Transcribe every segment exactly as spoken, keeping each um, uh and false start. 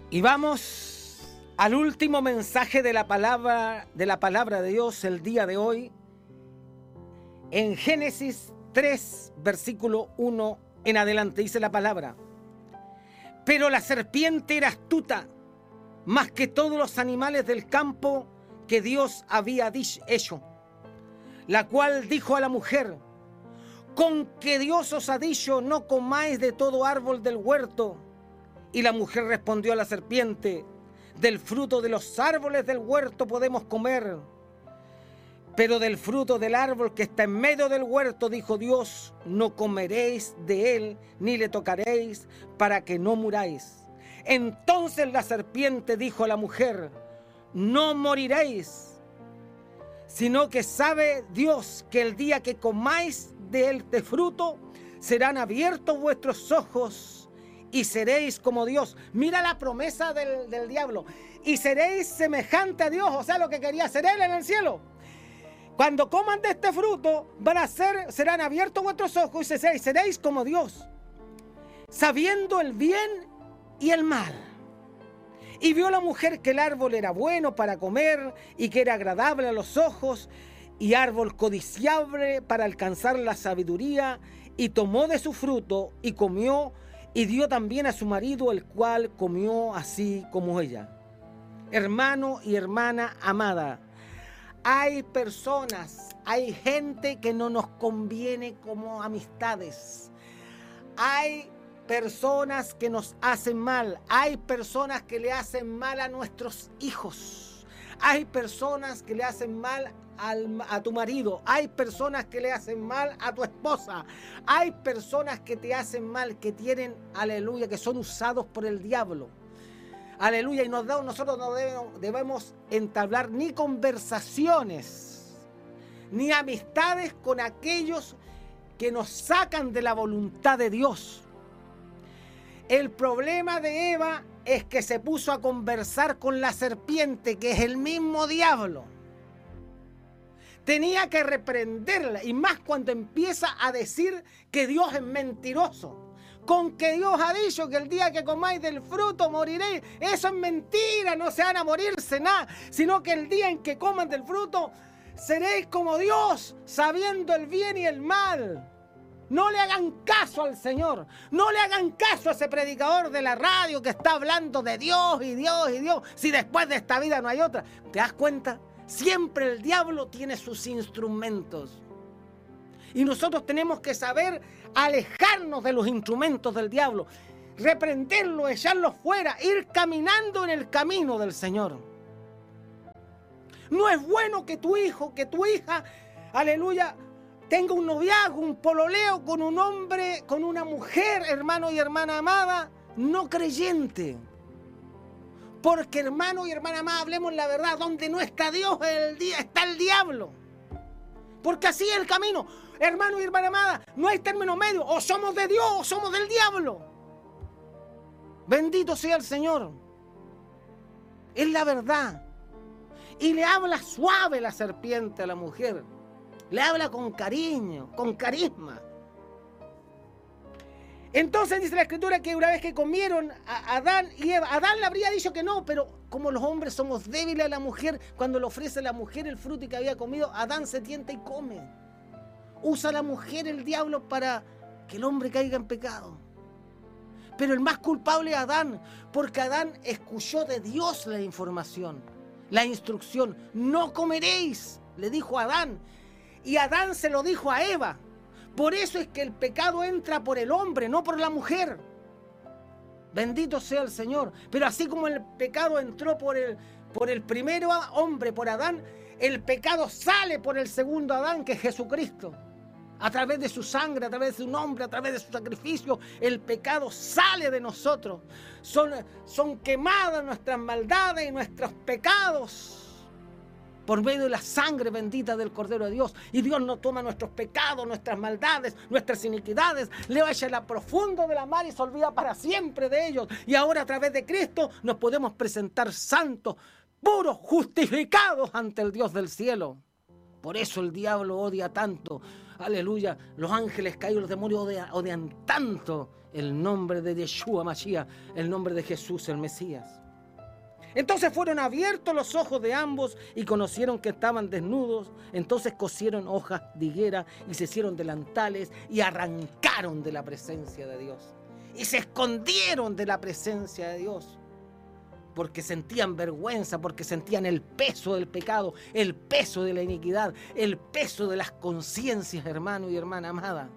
Y vamos al último mensaje de la palabra de la palabra de Dios el día de hoy. En Génesis tres, versículo uno en adelante, dice la palabra: pero la serpiente era astuta, más que todos los animales del campo que Dios había hecho, la cual dijo a la mujer: con que Dios os ha dicho, no comáis de todo árbol del huerto. Y la mujer respondió a la serpiente: del fruto de los árboles del huerto podemos comer, pero del fruto del árbol que está en medio del huerto, dijo Dios, no comeréis de él, ni le tocaréis, para que no muráis. Entonces la serpiente dijo a la mujer: no moriréis, sino que sabe Dios que el día que comáis de él de fruto, serán abiertos vuestros ojos y seréis como Dios. Mira la promesa del, del diablo. Y seréis semejante a Dios, o sea, lo que quería hacer él en el cielo. Cuando coman de este fruto, van a ser, serán abiertos vuestros ojos y seréis, seréis como Dios, sabiendo el bien y el mal. Y vio la mujer que el árbol era bueno para comer y que era agradable a los ojos y árbol codiciable para alcanzar la sabiduría, y tomó de su fruto y comió, y dio también a su marido, el cual comió así como ella. Hermano y hermana amada, hay personas, hay gente que no nos conviene como amistades. Hay personas que nos hacen mal. Hay personas que le hacen mal a nuestros hijos. Hay personas que le hacen mal al, a tu marido. Hay personas que le hacen mal a tu esposa. Hay personas que te hacen mal, que tienen, aleluya, que son usados por el diablo. Aleluya, y nos da, nosotros no debemos, debemos entablar ni conversaciones, ni amistades con aquellos que nos sacan de la voluntad de Dios. El problema de Eva es que se puso a conversar con la serpiente, que es el mismo diablo. Tenía que reprenderla, y más cuando empieza a decir que Dios es mentiroso. Con que Dios ha dicho que el día que comáis del fruto moriréis. Eso es mentira, no se van a morirse nada, sino que el día en que coman del fruto seréis como Dios, sabiendo el bien y el mal. No le hagan caso al Señor, no le hagan caso a ese predicador de la radio que está hablando de Dios y Dios y Dios, si después de esta vida no hay otra. ¿Te das cuenta? Siempre el diablo tiene sus instrumentos. Y nosotros tenemos que saber alejarnos de los instrumentos del diablo, reprenderlo, echarlo fuera, ir caminando en el camino del Señor. No es bueno que tu hijo, que tu hija, aleluya, tenga un noviazgo, un pololeo con un hombre, con una mujer, hermano y hermana amada, no creyente. Porque, hermano y hermana amada, hablemos la verdad, donde no está Dios, el día, está el diablo. Porque así es el camino. Hermano y hermana amada, no hay término medio. O somos de Dios o somos del diablo. Bendito sea el Señor. Es la verdad. Y le habla suave la serpiente a la mujer. Le habla con cariño, con carisma. Entonces dice la Escritura que una vez que comieron a Adán y Eva, Adán le habría dicho que no, pero como los hombres somos débiles a la mujer, cuando le ofrece a la mujer el fruto que había comido, Adán se tienta y come. Usa a la mujer el diablo para que el hombre caiga en pecado. Pero el más culpable es Adán, porque Adán escuchó de Dios la información, la instrucción. No comeréis, le dijo a Adán. Y Adán se lo dijo a Eva. Por eso es que el pecado entra por el hombre, no por la mujer. Bendito sea el Señor. Pero así como el pecado entró por el, por el primero hombre, por Adán, el pecado sale por el segundo Adán, que es Jesucristo. A través de su sangre, a través de su nombre, a través de su sacrificio, el pecado sale de nosotros. Son, son quemadas nuestras maldades y nuestros pecados por medio de la sangre bendita del Cordero de Dios. Y Dios no toma nuestros pecados, nuestras maldades, nuestras iniquidades, le echa a la profundo de la mar y se olvida para siempre de ellos. Y ahora a través de Cristo nos podemos presentar santos, puros, justificados ante el Dios del cielo. Por eso el diablo odia tanto aleluya, los ángeles caídos, los demonios odian, odian tanto el nombre de Yeshua Mashiach, el nombre de Jesús, el Mesías. Entonces fueron abiertos los ojos de ambos y conocieron que estaban desnudos. Entonces cosieron hojas de higuera y se hicieron delantales y arrancaron de la presencia de Dios. Y se escondieron de la presencia de Dios. Porque sentían vergüenza, porque sentían el peso del pecado, el peso de la iniquidad, el peso de las conciencias, hermano y hermana amada.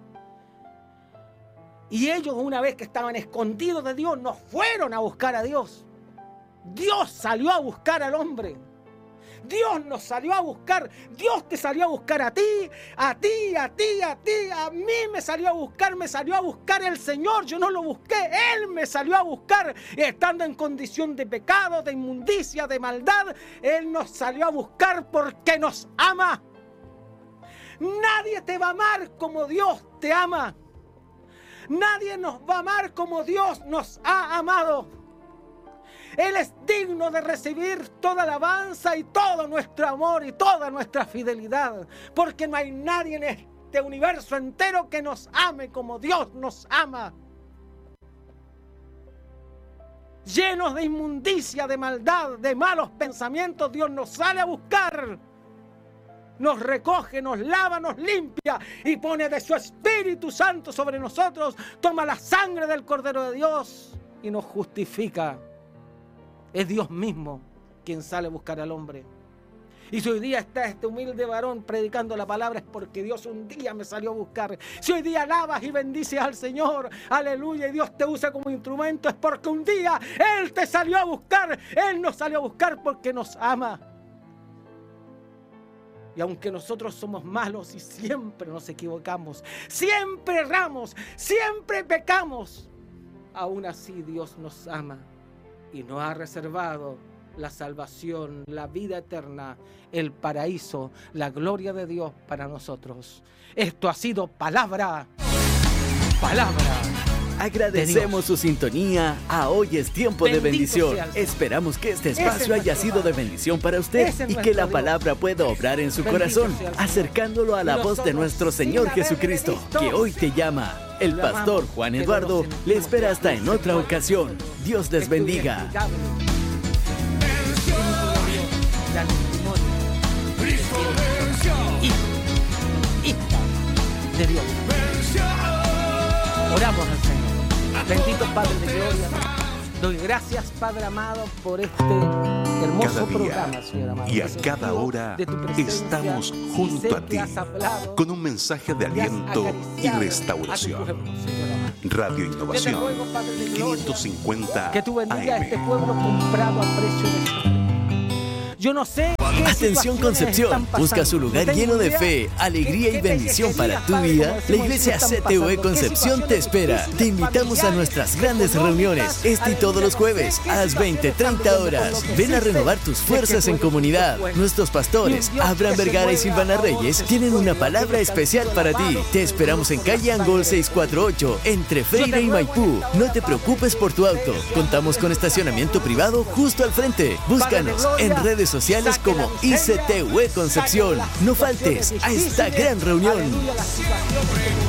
Y ellos, una vez que estaban escondidos de Dios, no fueron a buscar a Dios. Dios salió a buscar al hombre. Dios nos salió a buscar. Dios te salió a buscar a ti, a ti, a ti, a ti. A mí me salió a buscar, me salió a buscar el Señor. Yo no lo busqué, Él me salió a buscar. Estando en condición de pecado, de inmundicia, de maldad, Él nos salió a buscar porque nos ama. Nadie te va a amar como Dios te ama. Nadie nos va a amar como Dios nos ha amado. Él es digno de recibir toda alabanza y todo nuestro amor y toda nuestra fidelidad. Porque no hay nadie en este universo entero que nos ame como Dios nos ama. Llenos de inmundicia, de maldad, de malos pensamientos, Dios nos sale a buscar. Nos recoge, nos lava, nos limpia y pone de su Espíritu Santo sobre nosotros. Toma la sangre del Cordero de Dios y nos justifica. Es Dios mismo quien sale a buscar al hombre. Y si hoy día está este humilde varón predicando la palabra, es porque Dios un día me salió a buscar. Si hoy día alabas y bendices al Señor, aleluya, y Dios te usa como instrumento, es porque un día Él te salió a buscar. Él nos salió a buscar porque nos ama. Y aunque nosotros somos malos y siempre nos equivocamos, siempre erramos, siempre pecamos, aún así Dios nos ama. Y nos ha reservado la salvación, la vida eterna, el paraíso, la gloria de Dios para nosotros. Esto ha sido palabra, palabra. Agradecemos su sintonía a Hoy es Tiempo Bendito de Bendición. sea el Señor. Esperamos que este Ese espacio es haya nuestro sido de Padre. bendición para usted Ese es y que nuestro la Dios. palabra pueda obrar en su Bendito corazón, sea el Señor. acercándolo a la Y voz de nosotros, nuestro sin Señor haberle Jesucristo, visto, que hoy te llama. El lo pastor amamos, Juan pero Eduardo lo sentimos. le espera hasta en otra Señor, ocasión. Dios les bendiga. Cristo venció. Hija de Dios. Oramos al Señor. Bendito Padre de gloria. Doy gracias, Padre amado, por este hermoso Cada día programa, Señor amado. y a Me he cada sentido hora de tu presencia estamos y junto sé a que ti has hablado con un mensaje de y has aliento y acariciado a tu restauración. pueblo, Señor amado. Radio Te Innovación ruego, Padre de gloria, quinientos cincuenta que tú bendiga a este A M. pueblo comprado a precio de sangre. Yo no sé qué Atención situaciones Concepción, están pasando. busca su lugar No tengo lleno de idea fe, alegría qué- y qué bendición para tu Padre, vida. como La decimos, iglesia están C T U E pasando. ¿Qué Concepción te situaciones espera. difíciles, Te invitamos a familiares, nuestras grandes económicas, reuniones este y aleluya, todos los no sé jueves qué a las situaciones veinte están treinta viviendo, horas. por lo que Ven a sí sé renovar tus es que fuerzas tú en eres comunidad. bueno. Nuestros pastores, Y un Dios Abraham que se Vergara y mueve Silvana a favor Reyes, de su tienen una pueblo, palabra Dios especial está para ti. alabado, Te esperamos en calle Angol seiscientos cuarenta y ocho, entre Freire y Maipú. No te preocupes por tu auto. Contamos con estacionamiento privado justo al frente. Búscanos en redes sociales como I C T U E Concepción. No faltes a esta gran reunión. Aleluya, las situaciones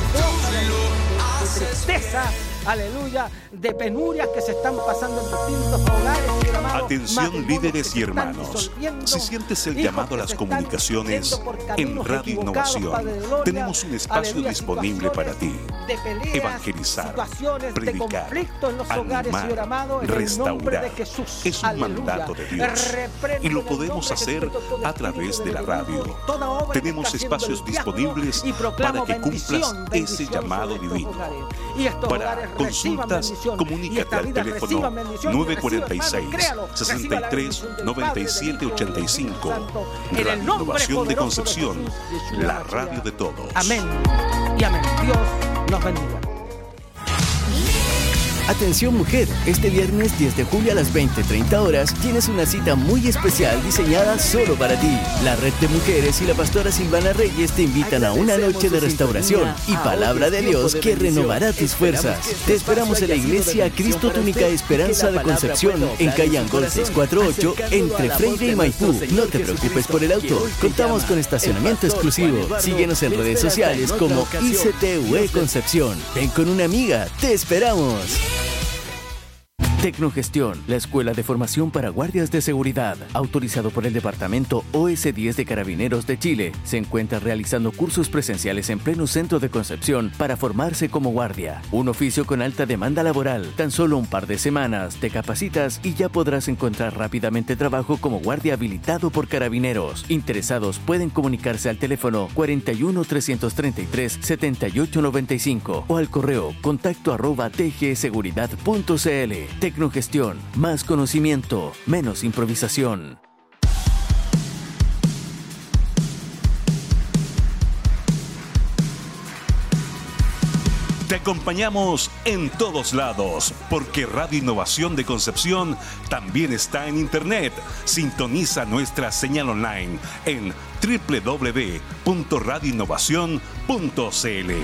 de tristeza, aleluya, de penurias que se están pasando en distintos hogares. Señor amado, Atención matrimonios líderes que y se están hermanos, disolviendo, si sientes el hijos llamado a que las se están comunicaciones yendo por en caminos Radio equivocados, Innovación, Padre de gloria, tenemos un espacio aleluya, disponible para ti. situaciones de peleas, Evangelizar, situaciones de predicar, conflicto en los hogares, animar, Señor amado, en el nombre de restaurar. Jesús. Es un Aleluya. mandato de Dios Reprendo y lo en el podemos nombre de hacer Jesucristo todo a espíritu través de la demonio, radio. toda obra que Tenemos está haciendo espacios el diablo, disponibles y proclamo para que bendición, cumplas ese bendición llamado sobre estos divino. hogares. Y estos Para hogares reciban consultas, bendición, y comunícate esta al vida teléfono reciba bendición, y nueve reciba, cuatro seis, hermano, créalo, sesenta y reciba la tres, bendición del noventa y Padre, siete, del Hijo, ochenta y del Espíritu cinco. Santo, en el Radio nombre Innovación de poderoso Concepción, Jesús, Yeshua la Mashiach. radio de todos. Amén y amén. Dios nos bendiga. Atención mujer, este viernes diez de julio a las veinte treinta horas tienes una cita muy especial diseñada solo para ti. La Red de Mujeres y la pastora Silvana Reyes te invitan a una noche de restauración y palabra de Dios que renovará tus fuerzas. Te esperamos en la iglesia Cristo Tu Única Esperanza de Concepción en calle Angol seiscientos cuarenta y ocho entre Freire y Maipú. No te preocupes por el auto, contamos con estacionamiento exclusivo. Síguenos en redes sociales como I C T U E Concepción. Ven con una amiga, te esperamos. Tecnogestión, la escuela de formación para guardias de seguridad, autorizado por el Departamento O S diez de Carabineros de Chile, se encuentra realizando cursos presenciales en pleno centro de Concepción para formarse como guardia. Un oficio con alta demanda laboral. Tan solo un par de semanas te capacitas y ya podrás encontrar rápidamente trabajo como guardia habilitado por Carabineros. Interesados pueden comunicarse al teléfono cuarenta y uno, trescientos treinta y tres, setenta y ocho noventa y cinco o al correo contacto arroba t g seguridad punto c l. Tecnogestión, más conocimiento, menos improvisación. Te acompañamos en todos lados, porque Radio Innovación de Concepción también está en Internet. Sintoniza nuestra señal online en doble u doble u doble u punto radio innovación punto c l.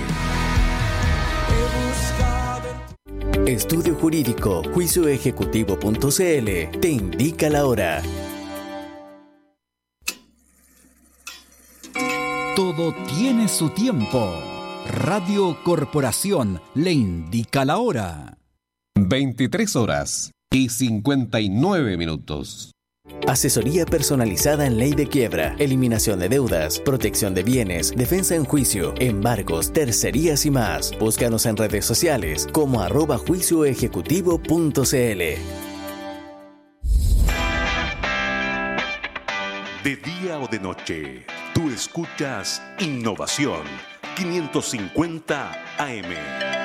Estudio Jurídico, juicio ejecutivo punto c l te indica la hora. Todo tiene su tiempo. Radio Corporación le indica la hora. veintitrés horas y cincuenta y nueve minutos. Asesoría personalizada en ley de quiebra, eliminación de deudas, protección de bienes, defensa en juicio, embargos, tercerías y más. Búscanos en redes sociales como arroba juicio ejecutivo punto c l. De día o de noche, tú escuchas Innovación quinientos cincuenta A M.